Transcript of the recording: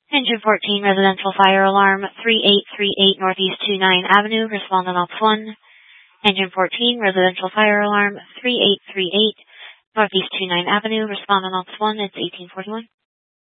Engine 14, residential fire alarm, 3838 Northeast 29 Avenue, respondent Ops 1. Engine 14, residential fire alarm, 3838 Northeast 29 Avenue, respondent Ops 1, it's 1841.